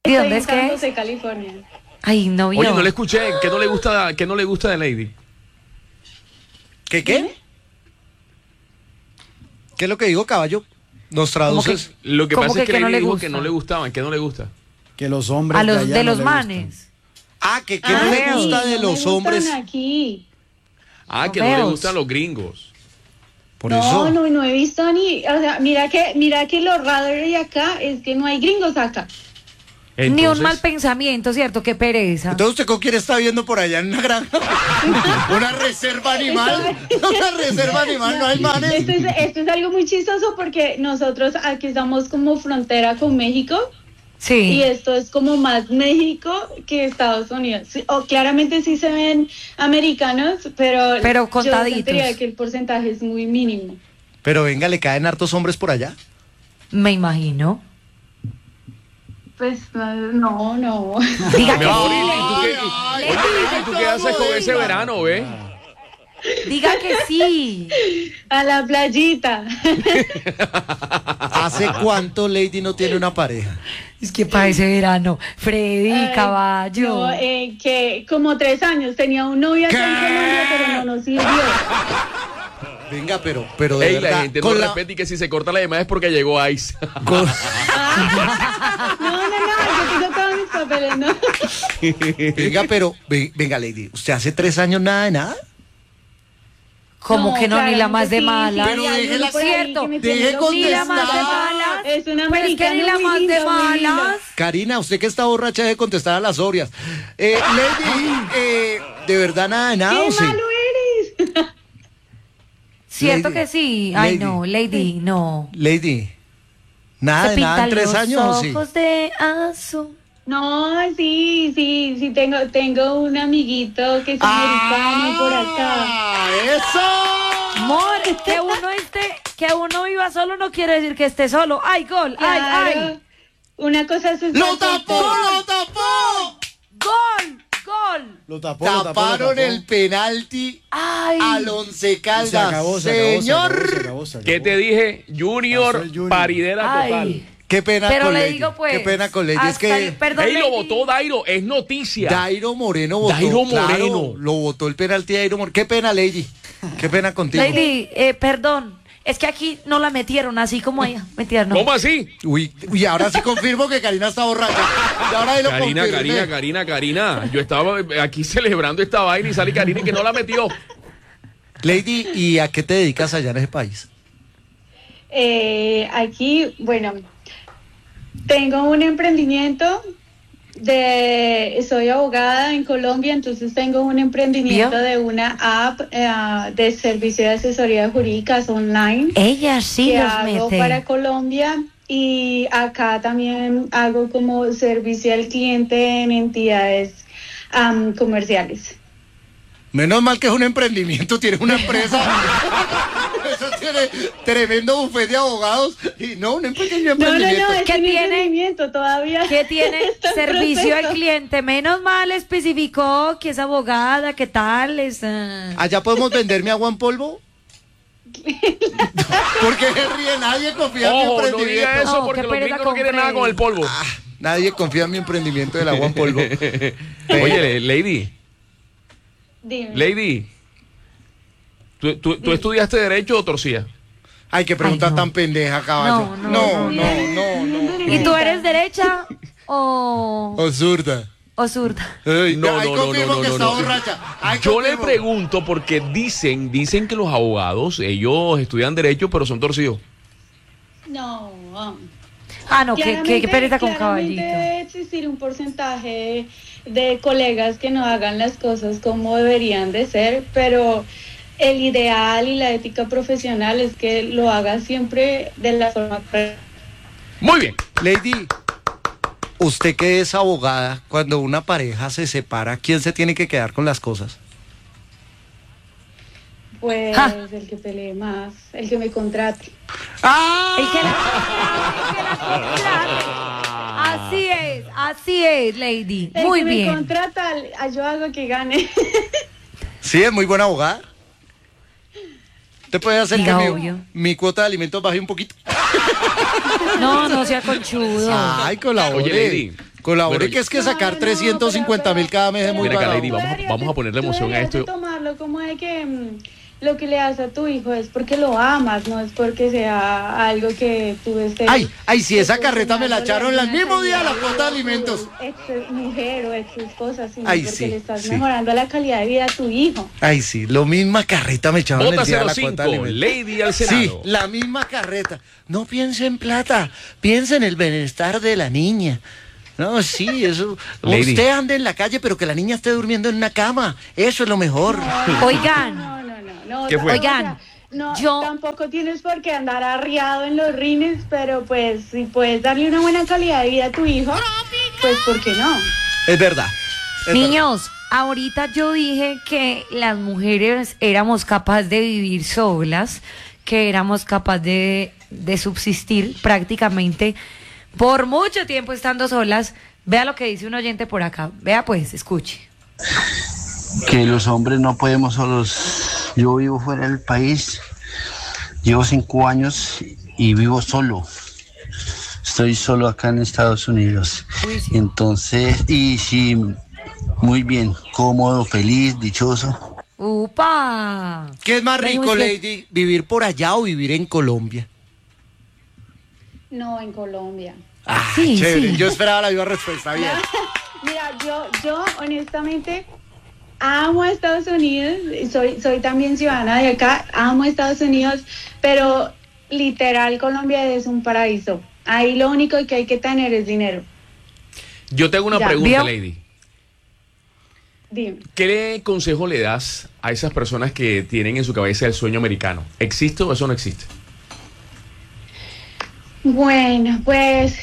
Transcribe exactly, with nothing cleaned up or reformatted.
¿Y dónde es Estoy en que San es? José, California. Ay, no vio. Oye, no le escuché. ¿Qué no le gusta, qué no le gusta de Lady? ¿Qué qué? ¿Qué es lo que digo, caballo? ¿Nos traduces? Lo que ¿Cómo pasa que es que que no Lady le dijo gusta? que no le gustaban. ¿Qué no le gusta? Que los hombres A los allá de no los le manes. Ah, que, que no le Ah, gusta de no los me hombres. gustan aquí. Ah, que No no le veo. gustan los gringos. Por no, eso. no, no he visto ni, o sea, mira que, mira que lo raro de acá es que no hay gringos acá. Ni un Entonces, mal pensamiento, ¿cierto? Qué pereza. Entonces, ¿usted con quién está viendo por allá en una granja? ¿Una reserva animal? ¿Una reserva animal? ¿No hay manes? Esto es, esto es algo muy chistoso porque nosotros aquí estamos como frontera con México y Sí. esto es como más México que Estados Unidos. Sí, o claramente sí se ven americanos, pero, Pero yo contaditos. sentiría que el porcentaje es muy mínimo. Pero venga, ¿le caen hartos hombres por allá? Me imagino. Pues no, no. Diga mi que amor, sí, ¿y tú qué, Lady. y- oye, Lady, ¿y tú qué haces con ese verano, ve? Diga que sí. A la playita. ¿Hace cuánto Lady no tiene una pareja? Es que para ese verano, Freddy, Ay, caballo. No, eh, que como tres años tenía un novio acá en Colombia, pero no nos sirvió. Venga, pero, pero de Ey, la verdad. gente no con la- respeta y que si se corta la llamada es porque llegó Ice. con- Ah, no, no, no, yo tengo todos mis papeles, ¿no? venga, pero, ve- venga, Lady, ¿usted hace tres años nada de nada? Como No, que no, ni la más de claramente sí, mala. sí, Pero hay deje uno la- por ahí cierto, que me deje tiene loca. Ni la más de contestar. malas. Es un Pero es que americano ni la muy más de lindo, muy lindo. malas. Karina, usted que está borracha de contestar a las obvias. Eh, Lady, eh, ¿de verdad nada de nada ¡Qué o sí? malo eres! Cierto Lady, que sí. Ay, Lady. no, Lady, no. Lady, nada Se de nada en pintan tres los años o sí. ojos de azul. No, sí, sí, sí, tengo, tengo un amiguito que es americano por acá. ¡Ah, eso! Amor, que uno esté, que uno viva solo no quiere decir que esté solo. ¡Ay, gol! ¡Ay, Claro. ay! Una cosa es estar ¡Lo tapó, soltero. lo tapó! ¡Gol! ¡Gol! Lo tapó, lo tapó, lo Taparon tapó. el penalti ¡Ay! al Once Caldas. Se acabó, se acabó, se Señor. acabó, se acabó, se acabó. ¿Qué te dije? Junior, Pasó el Junior. paridera total. Ay. Qué pena Pero con le Lady. digo pues. Qué pena con Lady. Es hasta que el- perdón, Ey, lo Lady. votó Dairo, es noticia. Dairo Moreno votó. Dairo claro, Moreno. lo votó el penalti de Dairo Moreno. Qué pena, Lady. Qué pena contigo. Lady, eh, perdón. Es que aquí no la metieron así como ella. Mentira, no. ¿Cómo así? Uy, uy, ahora sí confirmo que Karina está borracha. Y ahora ahí lo Karina, confirmé. Karina, Karina, Karina. Yo estaba aquí celebrando esta vaina y sale Karina y que no la metió. Lady, ¿y a qué te dedicas allá en ese país? Eh, aquí, bueno, tengo un emprendimiento de, soy abogada en Colombia, entonces tengo un emprendimiento ¿Vio? de una app eh, de servicio de asesoría jurídicas online Ella sí que los hago mete. para Colombia y acá también hago como servicio al cliente en entidades am, comerciales. Menos mal que es un emprendimiento, tiene una empresa. Eso tiene tremendo bufete de abogados. Y no, un pequeño No, no, emprendimiento. no, es ¿Qué un tiene? emprendimiento todavía. Que tiene está en servicio al proceso. cliente. Menos mal especificó que es abogada, que tal, es... ah. ¿Allá podemos vender mi agua en polvo? Porque se ríe, nadie confía en mi Ojo, no emprendimiento. diga eso No, porque qué los pereza gringos no con quieren nada Freddy. con el polvo. Ah, nadie confía en mi emprendimiento del agua en polvo. Oye, Lady, Dime. Lady, ¿tú, tú, tú estudiaste Derecho o torcía? Ay, qué pregunta Ay, no. tan pendeja, caballo. No, No, no, no, no, no. ¿Y tú eres derecha o, O zurda. o zurda? Ey, No, ahí no, no, confirmo no, que no, está no. borracha. Ahí Yo le confirmo. pregunto porque dicen, dicen que los abogados, ellos estudian Derecho pero son torcidos. No. Ah, no, que, que, que Claramente- pereza con claramente caballito. debe existir un porcentaje de colegas que no hagan las cosas como deberían de ser, pero el ideal y la ética profesional es que lo haga siempre de la forma correcta. Muy bien. Lady, usted que es abogada, cuando una pareja se separa, ¿quién se tiene que quedar con las cosas? Pues Ja. el que pelee más, el que me contrate. ¡Ah! El que la, el que la contrate. Así es, así es, Lady. El Muy que me bien. contrata, a- yo hago que gane. Sí, es muy buena abogada. ¿Usted puede hacer Diga, que obvio. mi, mi cuota de alimentos baje un poquito? No, no sea conchudo. Ay, colabore. Oye, Lady, Colabore, Bueno, que es que No, sacar no, no, trescientos cincuenta pero- mil cada mes es pero- muy Mira, barato. Lady, vamos a- Tú vamos a ponerle tú emoción a deberías esto. de tomarlo como de que mm, lo que le das a tu hijo es porque lo amas, no es porque sea algo que tú estés... Ay, ay, si esa carreta me la proporcionándole echaron el alguna mismo día calidad la cuota de vida a tu alimentos. Ex mujer o ex esposa, sino Ay, porque sí, le estás sí. mejorando la calidad de vida a tu hijo. Ay, sí, lo misma carreta me echaron Vota el día de la cero cuota de cinco, alimentos. Lady al Sí, Senado. la misma carreta. No piense en plata, piense en el bienestar de la niña. No, sí, eso. Lady. Usted ande en la calle, pero que la niña esté durmiendo en una cama. Eso es lo mejor. Oigan. No, no, no, no. ¿Qué fue? o sea, Oigan, no, yo- tampoco tienes por qué andar arriado en los rines, pero pues si puedes darle una buena calidad de vida a tu hijo, pues ¿por qué no? Es verdad. es Niños, ahorita yo dije que las mujeres éramos capaces de vivir solas, que éramos capaces de, de subsistir prácticamente por mucho tiempo estando solas. Vea lo que dice un oyente por acá. Vea pues, escuche. Que los hombres no podemos solos. Yo vivo fuera del país, llevo cinco años y vivo solo. Estoy solo acá en Estados Unidos. Uy, sí. Entonces, y sí, muy bien, cómodo, feliz, dichoso. ¡Upa! verdad. ¿Qué es más Ven, rico, usted. Lady? ¿Vivir por allá o vivir en Colombia? No, en Colombia. Ah, Sí, chévere. sí. Yo esperaba la misma respuesta. Bien. Mira, yo, yo honestamente amo a Estados Unidos, y soy, soy también ciudadana de acá, amo a Estados Unidos, pero literal Colombia es un paraíso. Ahí lo único que hay que tener es dinero. Yo te hago una Ya, pregunta, ¿vio? Lady. Dime. ¿Qué consejo le das a esas personas que tienen en su cabeza el sueño americano? ¿Existe o eso no existe? Bueno, pues